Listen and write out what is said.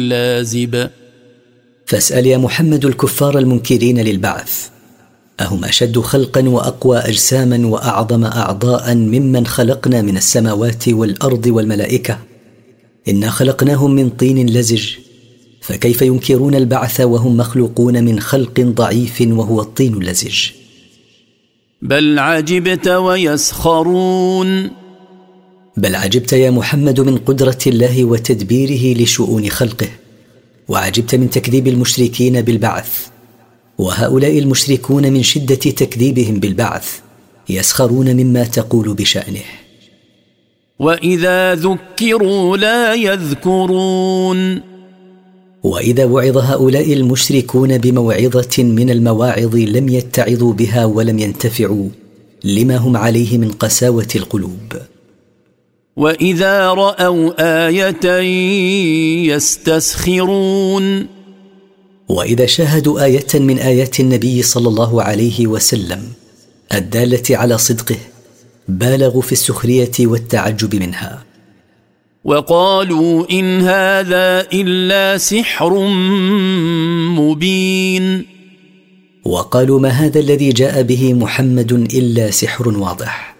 لازب. فاسأل يا محمد الكفار المنكرين للبعث، أهم أشد خلقا وأقوى أجساما وأعظم أعضاء ممن خلقنا من السماوات والأرض والملائكة؟ إنا خلقناهم من طين لزج، فكيف ينكرون البعث وهم مخلوقون من خلق ضعيف وهو الطين اللزج؟ بل عجبت ويسخرون. بل عجبت يا محمد من قدرة الله وتدبيره لشؤون خلقه، وعجبت من تكذيب المشركين بالبعث، وهؤلاء المشركون من شدة تكذيبهم بالبعث يسخرون مما تقول بشأنه. وإذا ذكروا لا يذكرون. وإذا وعظ هؤلاء المشركون بموعظة من المواعظ لم يتعظوا بها ولم ينتفعوا لما هم عليه من قساوة القلوب. وإذا رأوا آية يستسخرون. وإذا شاهدوا آية من آيات النبي صلى الله عليه وسلم الدالة على صدقه بالغوا في السخرية والتعجب منها. وقالوا إن هذا إلا سحر مبين. وقالوا ما هذا الذي جاء به محمد إلا سحر واضح.